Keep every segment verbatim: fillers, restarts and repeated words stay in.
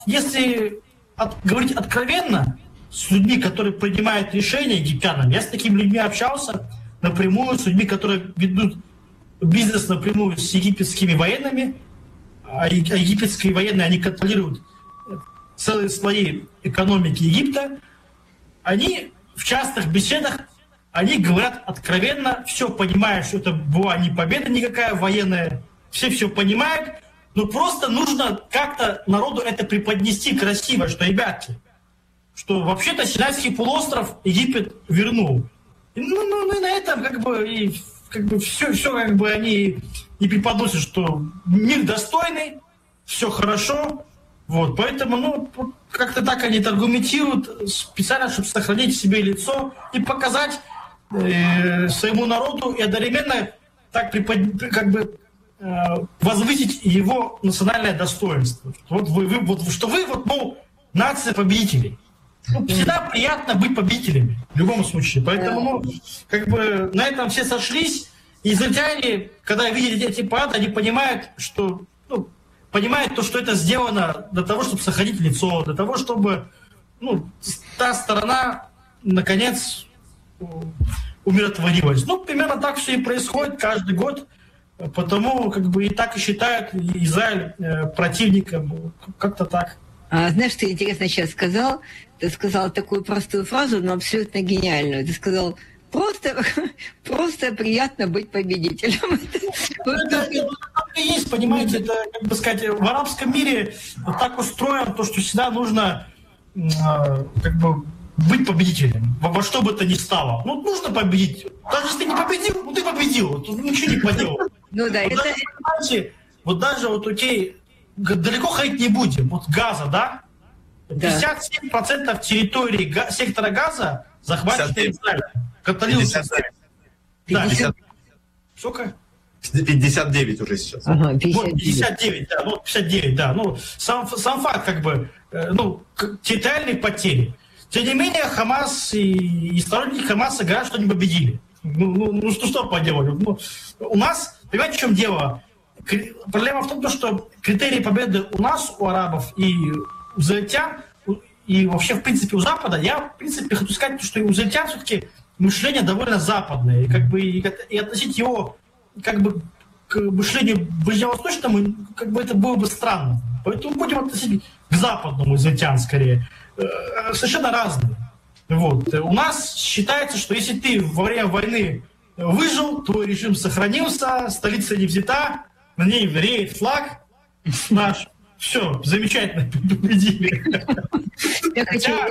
если от, говорить откровенно с людьми, которые принимают решения, египтянами, я с такими людьми общался напрямую, с людьми, которые ведут бизнес напрямую с египетскими военными, а египетские военные, они контролируют целые слои экономики Египта. Они в частных беседах, они говорят откровенно, все понимают, что это была не победа никакая военная, все все понимают, но просто нужно как-то народу это преподнести красиво, что, ребятки, что вообще-то Синайский полуостров Египет вернул. И, ну, ну, ну, и на этом как бы, и, как бы все, все как бы они и преподносят, что мир достойный, все хорошо. Вот, поэтому, ну, как-то так они это аргументируют специально, чтобы сохранить себе лицо и показать э, своему народу и одновременно так препод... как бы э, возвысить его национальное достоинство. Вот вы, вы, вот, что вы, вот, ну, нация победителей. Ну, всегда приятно быть победителями, в любом случае. Поэтому, ну, как бы на этом все сошлись. И израильтяне, когда видят эти парады, они понимают, что, ну, понимают то, что это сделано для того, чтобы сохранить лицо, для того, чтобы, ну, та сторона, наконец, умиротворилась. Ну, примерно так все и происходит каждый год. Потому, как бы, и так и считают Израиль противником. Как-то так. А, знаешь, что интересно сейчас сказал? Ты сказал такую простую фразу, но абсолютно гениальную. Ты сказал, просто, просто приятно быть победителем. Это и есть, понимаете, это, как бы сказать, в арабском мире так устроено, то, что всегда нужно как бы быть победителем, во что бы то ни стало. Ну, нужно победить. Даже если ты не победил, ну ты победил, тут ничего не поделал. Ну да, вот, это... даже, вот даже вот, окей, далеко ходить не будем. Вот Газа, да? пятьдесят семь процентов территории га- сектора Газа захвачено Израилем. Контролируется. Да, пятьдесят. Сколько? пятьдесят девять уже сейчас. Ага, пятьдесят девять. Вот, пятьдесят девять, да, ну, пятьдесят девять, да. Ну, сам, сам факт, как бы, э, ну, территориальные потери. Тем не менее, Хамас и, и сторонники Хамаса говорят, что они победили. Ну, ну, ну что, что поделали? Ну, у нас, понимаете, в чем дело? Проблема в том, что критерии победы у нас, у арабов и у израильтян, и вообще, в принципе, у Запада, я, в принципе, хочу сказать, что и у израильтян все-таки мышление довольно западное. И, как бы, и, и относить его как бы, к мышлению ближневосточному, как бы это было бы странно. Поэтому будем относить к западному израильтян скорее. Совершенно разные. Вот. У нас считается, что если ты во время войны выжил, твой режим сохранился, столица не взята, на ней реет флаг наш. Все, замечательно победили. Хотя,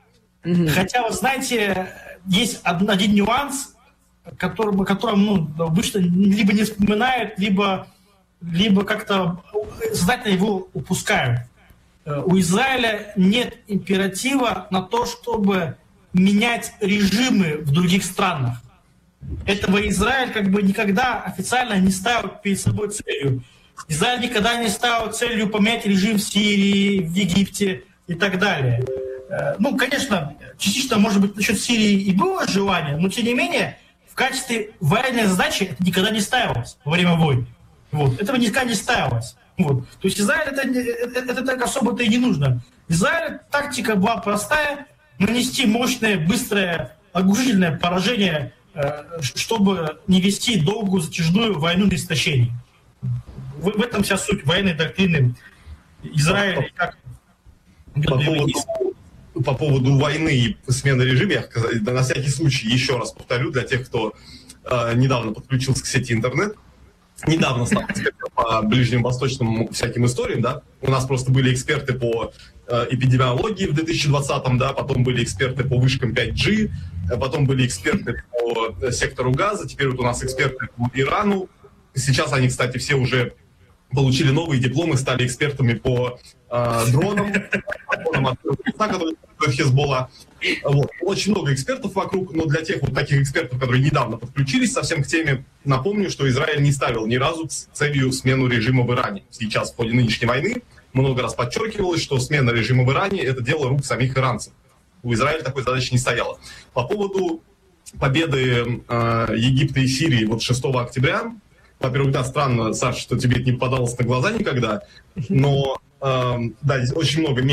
хотя, вы знаете, есть один нюанс, которым, о котором ну, обычно либо не вспоминают, либо, либо как-то сознательно его упускают. У Израиля нет императива на то, чтобы менять режимы в других странах. Этого Израиль как бы никогда официально не ставил перед собой целью. Израиль никогда не ставил целью поменять режим в Сирии, в Египте и так далее. Ну, конечно, частично, может быть, насчет Сирии и было желание, но, тем не менее, в качестве военной задачи это никогда не ставилось во время войны. Вот. Этого никогда не ставилось. Вот. То есть Израиль это, это, это так особо-то и не нужно. Израиль тактика была простая: нанести мощное, быстрое, оглушительное поражение, чтобы не вести долгую затяжную войну на истощение. В, в этом вся суть военной доктрины Израиля. Как... По, поводу, по поводу войны и смены режима, я на всякий случай еще раз повторю для тех, кто э, недавно подключился к сети интернет, недавно стал экспертом по ближневосточным всяким историям, да, у нас просто были эксперты по э, эпидемиологии в две тысячи двадцатом, да, потом были эксперты по вышкам пять джи, потом были эксперты по сектору Газа, теперь вот у нас эксперты по Ирану, сейчас они, кстати, все уже получили новые дипломы, стали экспертами по э, дронам, которые Хезболла. Вот. Очень много экспертов вокруг, но для тех вот таких экспертов, которые недавно подключились совсем к теме, напомню, что Израиль не ставил ни разу целью смену режима в Иране. Сейчас в ходе нынешней войны много раз подчеркивалось, что смена режима в Иране – это дело рук самих иранцев. У Израиля такой задачи не стояло. По поводу победы э, Египта и Сирии вот шестого октября, Во-первых, да, странно, Саша, что тебе это не попадалось на глаза никогда, но, э, да, здесь очень много